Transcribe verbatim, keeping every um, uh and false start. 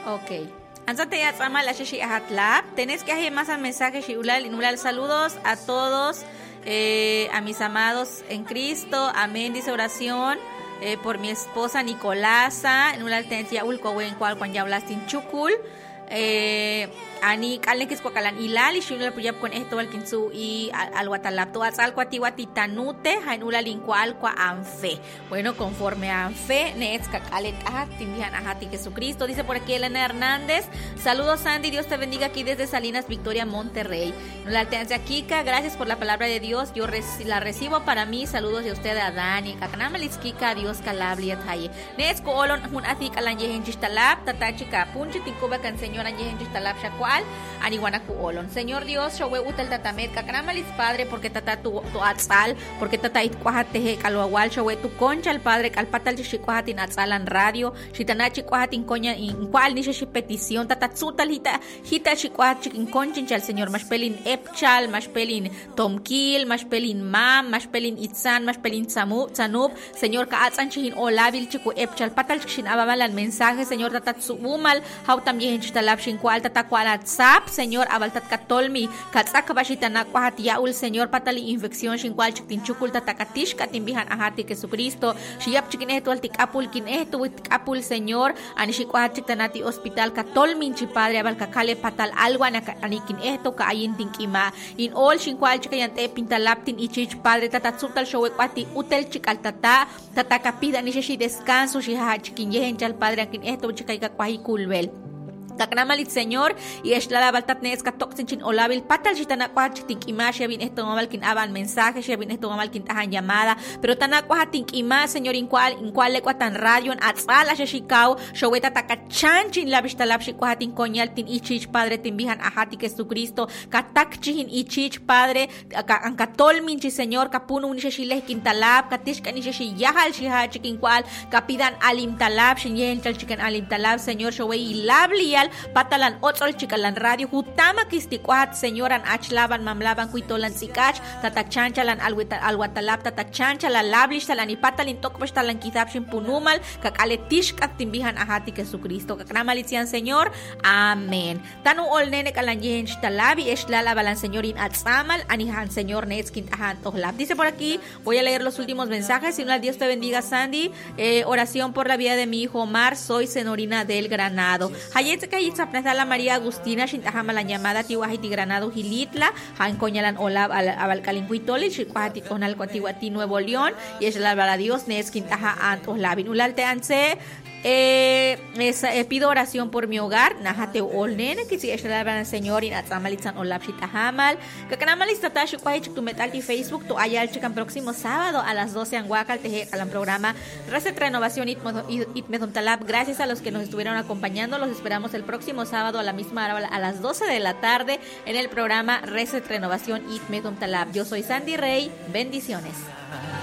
Ok. Antes de llamar la Sheshi Ahatlab, tenés que hacer más mensajes y ulal saludos a todos, eh, a mis amados en Cristo. Amén. Dice oración eh, por mi esposa Nicolasa. En ulal tencia ulco en cual cuando ya hablaste en Chukul. Eh, ani kalen kis kwakalan ilali shunul puyap kon esto al kinsu y al watalap to atsal kwati wati tanute hain ulalin kwal kwa anfe. Bueno, conforme a anfe neets kakalen ah timbihan ahati Jesucristo. Dice por aquí Elena Hernández, saludos Sandy, Dios te bendiga aquí desde Salinas Victoria, Monterrey. La alternancia Kika, gracias por la palabra de Dios, yo reci- la recibo para mí. Saludos de usted a Dani kakanamalis Kika, Dios kalabli taye neets ko olon hun ati kalan yehen chistalap tatachika punchi tinkuba kan señora yehen chistalap shakwal aniwanaku olon. Señor Dios, showe utel tatamet kakanamalis Padre, porque tata tu tu atzal, porque tata it kwahate kalwawal showe tu concha al Padre kalpatal shikwahatin atzalan radio shitanachi kwahatin konya in cual ni shi petición tata tsutal hita hita shikwahat in konchin al Señor mashpelin epchal mashpelin tomkil mashpelin mam mashpelin itzan mashpelin tsamu tsanub Señor ka atzan chin olabil chiku epchal patal shin ababal al mensaje Señor tata tsumal how también chitalap shin cual tata cual atzap Señor abaltat katolmi katzak bashitana kwahat yaul Señor patali infección shin cual chikin chukul tata katish katimbihan ahati Jesucristo shiyap chikin esto al tikapul kin esto wit kapul Señor ani shikwahat chitanati hospital katolmin chi Padre abal kakale patal alwa na anikin esto ka ayin tinkima in all shin cual chikayante pintalaptin ichich Padre tata tsutal showe kwati utel chikal tata tata kapida ni shi descanso shi ha chikin yehen chal Padre akin esto chikay kakwahi kulbel Kaknamalit Señor y es la baltat neska toxin chin olabil patal chitana kwach tink imash ya bin esto mamal kin aban mensaje ya bin esto mamal kin tahan llamada pero tana kwach tink imash Señor in cual in cual le kwatan radio en atzala shikau showeta takachan chin la bistalap shikwah tin konyal tin ichich Padre tin bihan ahati Jesucristo katak chin ichich Padre an katol min chi Señor kapunu ni shileh kin talab katish kan ni shi yahal shiha chikin cual kapidan alim talab shin yen chal chikan alim talab Señor showei labli patalan otzol chikalan radio hutama kistikwat señoran achlaban mamlaban kuitolan sikach tatachanchalan alwita alwatalap tatachanchalan lablish talan ipatalin tokpash talan kitapshin punumal kakaletish katimbihan ahati Jesucristo kaknamalitian Señor amén tanu ol nene kalan yehen talabi eshlala balan señorin atzamal anihan Señor netskin ahan tohlab. Dice por aquí, voy a leer los últimos mensajes. Si no, Dios te bendiga Sandy. Eh, oración por la vida de mi hijo Omar, soy Senorina del Granado. Hayet la María Agustina shintajama la llamada tiwahiti Granado Gilitla han coñalan olab abalcalincuitoli shikwahati tonal cuatihuati Nuevo León y es la bala Dios nesquintaja antos labin ulalte anse Eh, es, eh, pido oración por mi hogar. Najate olnen que si es la Señor y natzamalitzan olapshita hamal. Kakanamalista tashu kwaichik tu metalti Facebook tu ayal chican próximo sábado a las doce en Huacal teje al programa Reset Renovación Itmedon Talab. Gracias a los que nos estuvieron acompañando. Los esperamos el próximo sábado a la misma hora a las doce de la tarde en el programa Reset Renovación Itmedon Talab. Yo soy Sandy Rey. Bendiciones.